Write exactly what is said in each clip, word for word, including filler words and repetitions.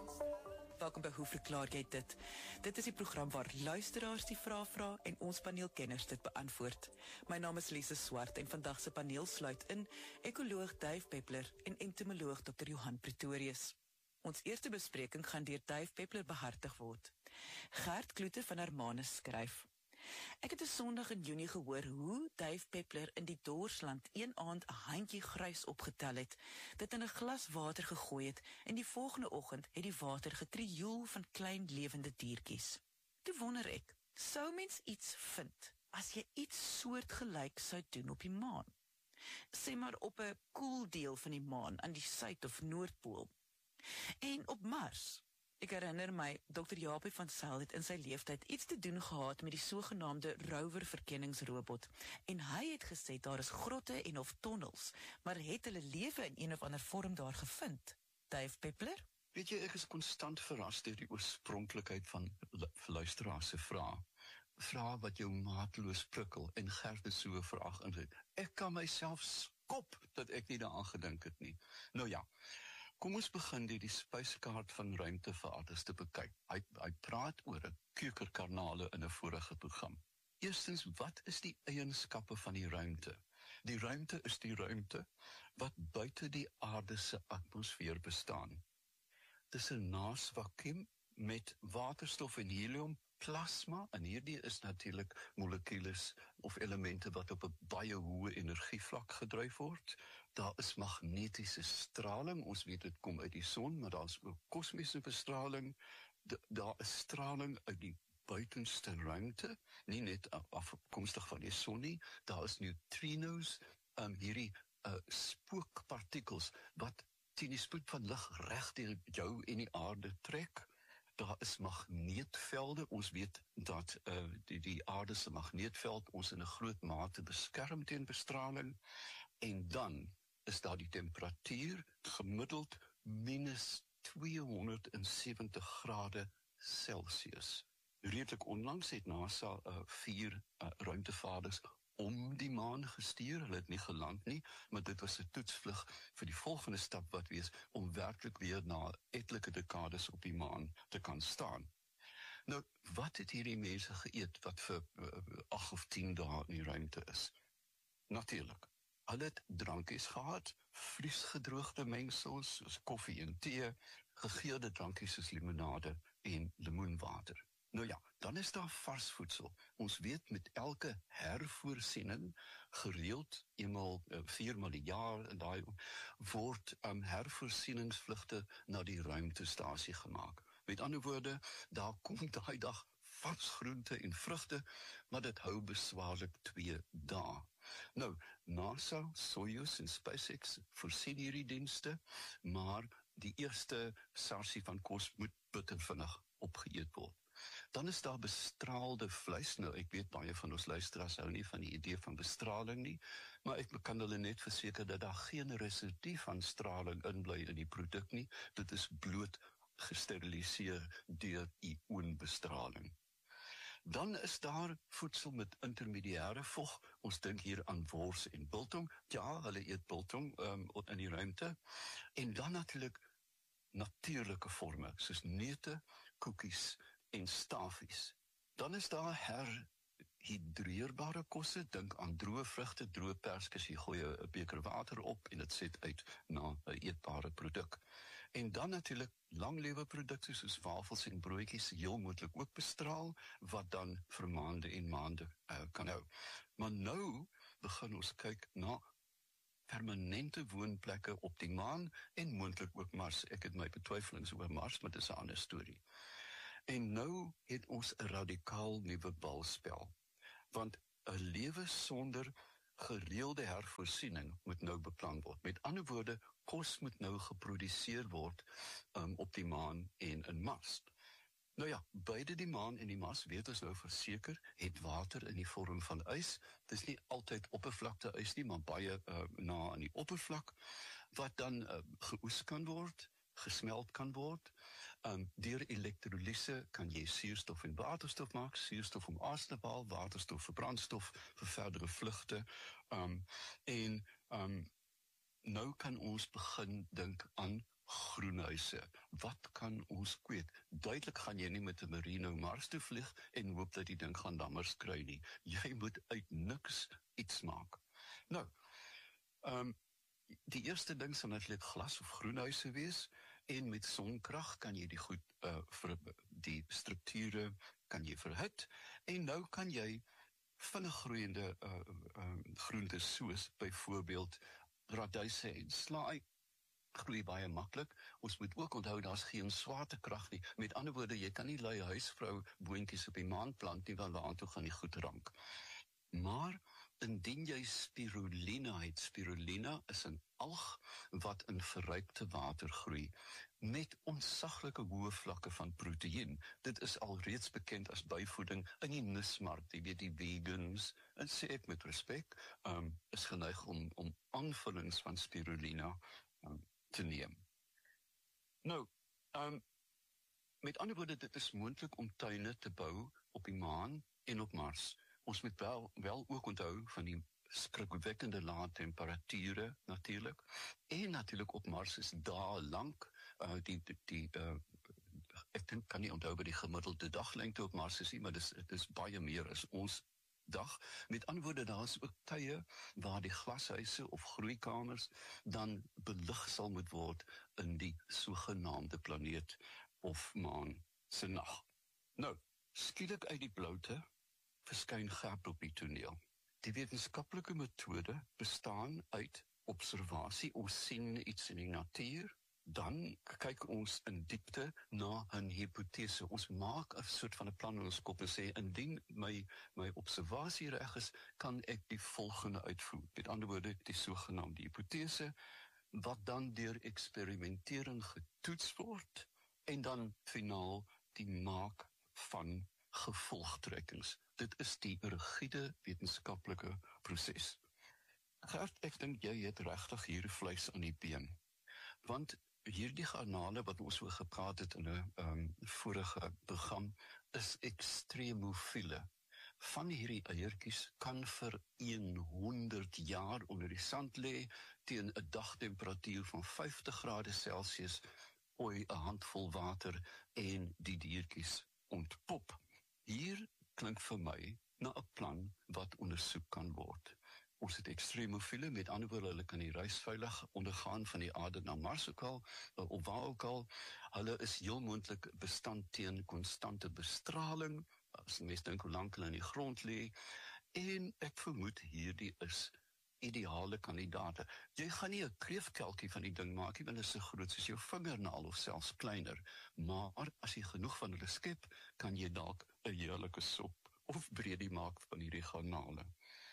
Welkom by Hoe verklaar jy dit? Dit is die program waar luisteraars die vrae vra en ons paneelkenners dit beantwoord. My naam is Lise Swart en vandag se paneel sluit in ekoloog Dave Peppler en entomoloog dokter Johan Pretorius. Ons eerste bespreking gaan deur Dave Peppler behartig word. Gert Kloete van Hermanus skryf: Ek het 'n Sondag in Junie gehoor hoe Dave Peppler in die Dorsland een aand 'n handjie grys opgetel het, dit in 'n glas water gegooi het en die volgende oggend het die water gekrioel van klein lewende diertjies. Toe wonder ek, sou mens iets vind as jy iets soortgelyk sou doen op die maan? Sê maar op 'n koel deel van die maan aan die suid- of noordpool. En op Mars. Ek herinner my, dokter Japie van Zyl het in sy leeftyd iets te doen gehad met die sogenaamde rover-verkenningsrobot. En hy het gesê daar is grotte en of tonnels, maar het hulle lewe in een of ander vorm daar gevind? Dave Peppler? Weet jy, ek is konstant verras deur die oorspronklikheid van luisteraars se vrae. Vrae wat jou maatloos prikkel en Gert is so verag in. Ek kan myself skop dat ek nie daaraan gedink het nie. Nou ja, kom ons begin deur die spyskaart van ruimtevaarders te bekyk. Hy, hy praat oor 'n keukerkarnale in 'n vorige program. Eerstens, wat is die eienskappe van die ruimte? Die ruimte is die ruimte wat buite die aarde se atmosfeer bestaan. Dis 'n naasvakuum met waterstof en helium, plasma, en hierdie is natuurlik molekules of elemente wat op 'n baie hoë energievlak gedryf word. Daar is magnetiese straling, ons weet dit kom uit die son, maar daar is ook kosmiese bestraling. Da, daar is straling uit die buitenste ruimte, nie net afkomstig van die son nie. Daar is neutrinos, um, hierdie uh, spookpartikels wat teen die spoed van lig reg deur jou en die aarde trek. Daar is magneetvelde. Ons weet dat uh, die, die aarde se magneetveld ons in 'n groot mate beskerm teen bestraling. En dan is daar die temperatuur gemiddeld minus tweehonderdsewentig grade Celsius. Redelik onlangs het NASA uh, vier uh, ruimtevaarders om die maan gestuur. Hulle het nie geland nie, maar dit was 'n toetsvlug vir die volgende stap wat wees om werklik weer na etlike dekades op die maan te kan staan. Nou, wat het hierdie mense geëet wat vir agt of tien dae in die ruimte is? Natuurlik. Hulle het drankies gehad, vriesgedroogde mengsels soos koffie en tee, gegeurde drankies soos limonade en lemoenwater. Nou ja, dan is daar vars voedsel. Ons weet met elke hervoorsiening, gereeld eenmaal uh, viermaal die jaar, en daai word um, hervoorsieningsvlugte na die ruimtestasie gemaak. Met ander woorde, daar kom daai dag vars groente en vrugte, maar dit hou beswaarlik twee dae. Nou, NASA, Soyuz en SpaceX voorsien hierdie dienste, maar die eerste sarsie van kos moet bittervinnig opgeëet word. Dan is daar bestraalde vleis. Nou, ek weet baie van ons luisteraars hou nie van die idee van bestraling nie, maar ek kan hulle net verseker dat daar geen residue van straling inbly in die produk nie. Dit is bloot gesteriliseer deur ionbestraling. Dan is daar voedsel met intermediêre vog. Ons dink hier aan wors en biltong. Ja, hulle eet biltong um, in die ruimte. En dan natuurlik natuurlike forme, soos neute, koekies en stafies. Dan is daar herhidreerbare kosse, dink aan droë vrugte, droë perskes, jy gooi 'n beker water op en dit set uit na 'n eetbare produk. En dan natuurlik langlewe produkte soos wafels en broodjies, heel moontlik ook bestraal, wat dan vir maande en maande uh, kan hou. Maar nou begin ons kyk na permanente woonplekke op die maan en moontlik ook Mars. Ek het my betwyfelings oor Mars, maar dit is 'n ander storie. En nou het ons 'n radikaal nuwe balspel, want 'n lewe sonder gereelde hervoorsiening moet nou beplan word. Met ander woorde, kos moet nou geproduseer word um, op die maan en in Mars. Nou ja, beide die maan en die Mars, weet ons nou verseker, het water in die vorm van ys. Dit is nie altyd oppervlakte ys nie, maar baie uh, na aan die oppervlak, wat dan uh, geoes kan word, gesmelt kan word. Um, deur elektrolise kan jy suurstof en waterstof maak, suurstof om aas te behaal, waterstof vir brandstof, vir verdere vlugte. Um, en um, nou kan ons begin dink aan groenhuise. Wat kan ons kweek? Duidelik gaan jy nie met 'n Merino Mars toe vlieg en hoop dat die ding gaan dammers kry nie. Jy moet uit niks iets maak. Nou, um, die eerste ding sal natuurlik glas of groenhuise wees, en met sonkrag kan jy die goed, uh, vir die strukture kan jy verhit, en nou kan jy vinnig groeiende uh, uh, groentes soos byvoorbeeld radyse en slaai groei baie maklik. Ons moet ook onthou daar's geen swaartekrag nie. Met ander woorde, jy kan nie lui huisvrou boontjies op die maan plant nie, want waartoe gaan die goed rank. Maar indien jy spirulina het, spirulina is 'n alg wat in verrypte water groei met ontsaglike hoë vlakke van proteïen. Dit is alreeds bekend as byvoeding in die nismark. Jy weet, die vegans, en sê ek met respek, um, is geneig om, om aanvullings van spirulina um, te neem. Nou, um, met ander woorde, dit is moontlik om tuine te bou op die maan en op Mars. Ons moet wel, wel ook onthou van die skrikwekkende lae temperature natuurlik. En natuurlik op Mars is dae lank. Uh, die die, die uh, ek dink kan nie onthou by die gemiddelde daglengte op Mars is nie, maar dis dit is baie meer as ons dag. Met ander woorde, daar is ook tye waar die glashuise of groeikamers dan belig sal moet word in die sogenaamde planeet of maan se nag. Nou, skielik uit die bloute verskyn Gert op die toneel. Die wetenskaplike metode bestaan uit observasie. Ons sien iets in die natuur, dan kyk ons in diepte na 'n hipotese. Ons maak 'n soort van 'n plan in ons kop en sê, indien my, my observasie reg is, kan ek die volgende uitvoer. Met ander woorde, die sogenaamde hipotese, wat dan deur eksperimentering getoets word, en dan finaal die maak van gevolgtrekkings. Dit is die rigiede wetenskaplike proses. Gert, ek dink jy het regtig hier vleis aan die been. Want hierdie garnale wat ons oor gepraat het in 'n um, vorige program is ekstremofiele. Van hierdie eiertjies kan vir honderd jaar onder die sand lê teen 'n dagtemperatuur van vyftig grade Celsius, ooi 'n handvol water en die diertjies ontpop. Hier klink vir my na 'n plan wat ondersoek kan word. Ons het ekstremofiele, met ander woorde, hulle kan die reis veilig ondergaan van die aarde na Mars ook al, of waar ook al. Hulle is heel moontlik bestand teen konstante bestraling, as die mens dink hoe lank hulle in die grond lê, en ek vermoed hierdie is ideale kandidate. Jy gaan nie 'n kreefkelkie van die ding maak nie, want dit is so groot soos jou vingernaal of selfs kleiner, maar as jy genoeg van hulle skep, kan jy dalk 'n heerlike sop of breedie maak van hierdie garnale.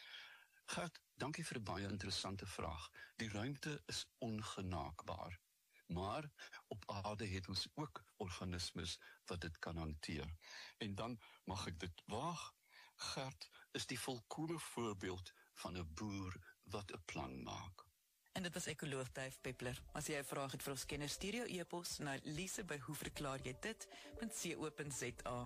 Gert, dankie vir 'n baie interessante vraag. Die ruimte is ongenaakbaar, maar op aarde het ons ook organismes wat dit kan hanteer. En dan mag ek dit waag, Gert is die volkomme voorbeeld van 'n boer wat 'n plan maak. En dit was ekoloog Dave Peppler. As jy 'n vraag het vir ons kenners, stuur jou e-pos na lise by hoe verklaar jy dit punt co punt za.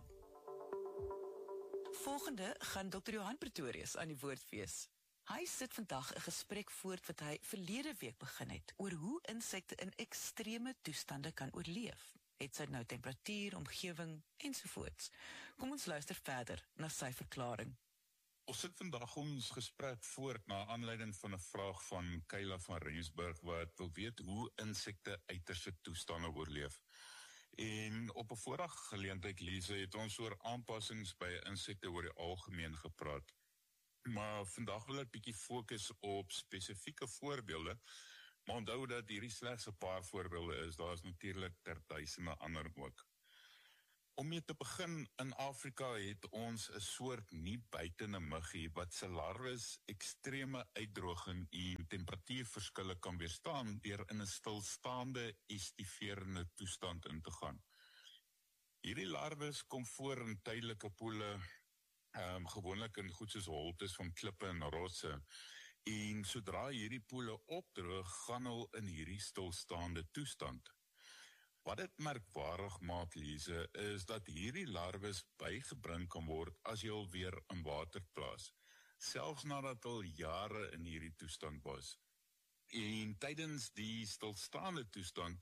Volgende gaan dokter Johan Pretorius aan die woord wees. Hy sit vandag 'n gesprek voort wat hy verlede week begin het oor hoe insekte in ekstreme toestande kan oorleef. Het sy nou temperatuur, omgewing ensovoorts. Kom ons luister verder na sy verklaring. Ons sit vandag ons gesprek voort na aanleiding van 'n vraag van Kayla van Rensburg wat wil weet hoe insekte uiterste toestande oorleef. En op 'n vorige geleentheid, Lise, het ons oor aanpassings by insekte oor die algemeen gepraat. Maar vandag wil ek bietjie fokus op spesifieke voorbeelde, maar onthou dat hierdie slegs 'n paar voorbeelde is, daar is natuurlik terduisende ander ook. Om mee te begin, in Afrika het ons 'n soort nie buitende muggie wat se larwes ekstreme uitdroging en temperatuurverskille kan weerstaan deur in 'n stilstaande estiverende toestand in te gaan. Hierdie larwes kom voor in tydelike poele, um, gewoonlik in goed soos holtes van klippe en rotse, en sodra hierdie poele opdroog, gaan hulle in hierdie stilstaande toestand. Wat dit merkwaardig maak, Lise, is dat hierdie larwes bygebring kan word as jy alweer in water plaas, selfs nadat al jare in hierdie toestand was. En tydens die stilstaande toestand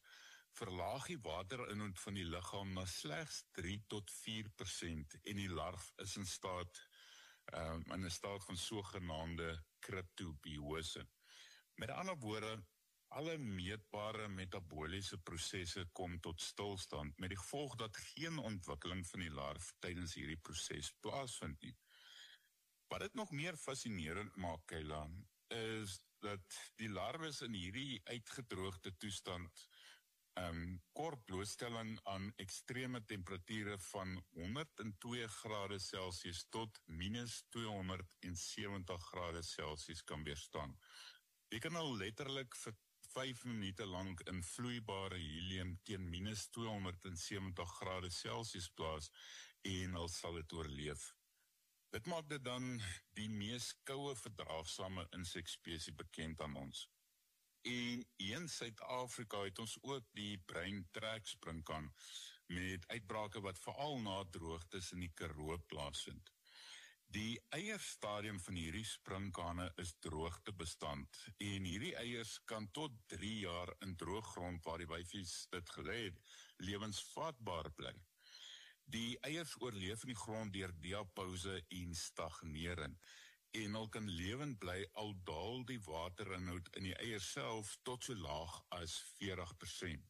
verlaag die waterinhoud van die liggaam na slegs drie tot vier persent en die larf is in staat um, in 'n staat van sogenaamde kryptobiose. Met ander woorde, alle meetbare metabooliese prosesse kom tot stilstand met die gevolg dat geen ontwikkeling van die larf tydens hierdie proses plaasvind nie. Wat dit nog meer fascinerend maak, Kayla, is dat die larwes in hierdie uitgedroogde toestand um, kort blootstelling aan ekstreme temperature van honderd en twee grade Celsius tot minus tweehonderdsewentig grade Celsius kan weerstaan. Jy kan al letterlik vir vyf minute lang in vloeibare helium teen minus tweehonderdsewentig grade Celsius plaas en al sal dit oorleef. Dit maak dit dan die mees koue verdraagsame insekspesies bekend aan ons. En in Suid-Afrika het ons ook die bruin treksprinkaan met uitbrake wat veral na droogtes in die Karoo plaasvind. Die eierstadium van hierdie sprinkane is droogtebestand en hierdie eiers kan tot drie jaar in drooggrond waar die wyfies dit gelê het, lewensvatbaar bly. Die eiers oorleef in die grond deur diapause en stagnering en hulle kan lewend bly al daal die waterinhoud in die eier self tot so laag as veertig persent.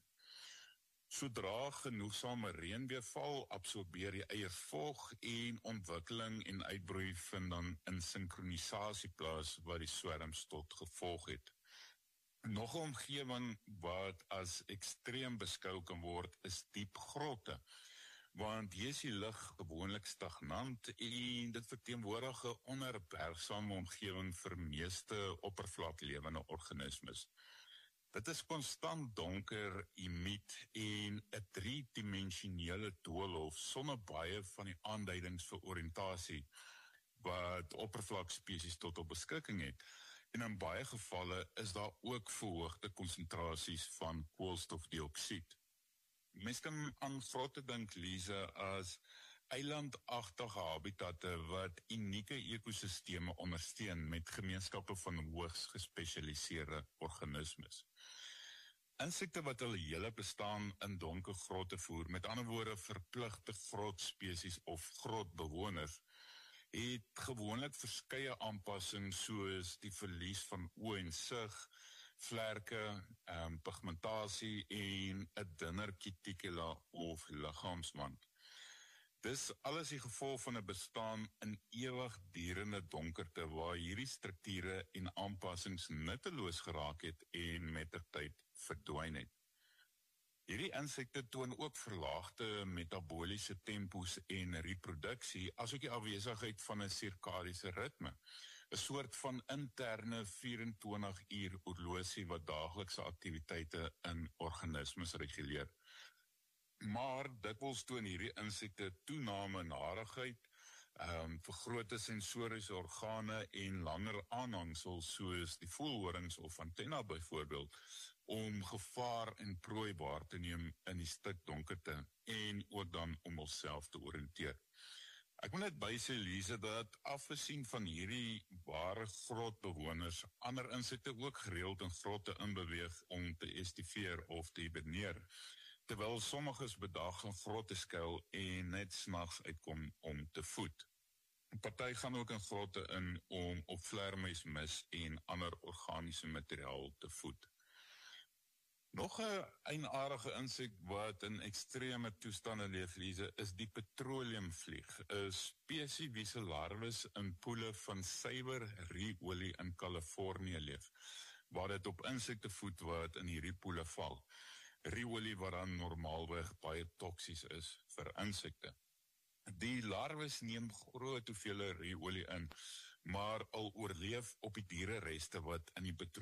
Sodra genoegsame reënweer val, absorbeer die eiers vog en ontwikkeling en uitbroei vind dan in sinkronisasie plaas wat die swerms tot gevolg het. Nog 'n omgewing wat as ekstreem beskou kan word is diep grotte, want hier is die lug gewoonlik stagnant en dit verteenwoordig 'n onherbergsame omgewing vir meeste oppervlaklewende organismes. Dit is konstant donker, humid en 'n driedimensionele doolhof sonder baie van die aanduidings vir oriëntasie wat oppervlakspesies tot op beskikking het. En in baie gevalle is daar ook verhoogde konsentrasies van koolstofdioksied. Mens kan aan grotte dink, Lise, as eilandagtige habitatte wat unieke ekosisteme ondersteun met gemeenskappe van hoogs gespesialiseerde organismes. Insekte wat hulle hele bestaan in donker grotte voer, met ander woorde verpligte grotspesies of grotbewoners, het gewoonlik verskeie aanpassings soos die verlies van oë en sig, vlerke, um, pigmentasie en 'n dunner cuticula of liggaamswand. Dis alles die gevolg van 'n bestaan in ewigdurende donkerte waar hierdie strukture en aanpassings nutteloos geraak het en mettertyd verdwyn het. Hierdie insekte toon ook verlaagde metabooliese tempos en reproduksie, asook die afwesigheid van 'n sirkadiese ritme, 'n soort van interne vyf-en-twintig uur oorlosie wat daaglikse aktiwiteite in organismes reguleer. Maar dikwels toon hierdie insekte toename in harigheid, um, vergrote sensoriese organe en langer aanhangsels soos die voelhorings of antenna byvoorbeeld, om gevaar en prooi waar te neem in die stikdonkerte en ook dan om onsself te oriënteer. Ek moet net bysê, Lise, dat afgesien van hierdie ware grotbewoners, ander insekte ook gereeld in grotte inbeweeg om te estiveer of te hiberneer, terwyl sommiges bedag in grotte skuil en net snags uitkom om te voed. Party gaan ook in grotte in om op vleermuismis en ander organiese materiaal te voed. Nog 'n eienaardige insek wat in ekstreme toestande leef, Lise, is die petroleumvlieg, 'n spesie wie se larwes in poele van suiwer ruolie in Kalifornië leef, waar dit op insekte voed wat in hierdie poele val. Ruolie wat dan normaalweg baie toksies is vir insekte. Die larwes neem groot hoeveelhede ruolie in, maar al oorleef op die dierereste wat in die petroleum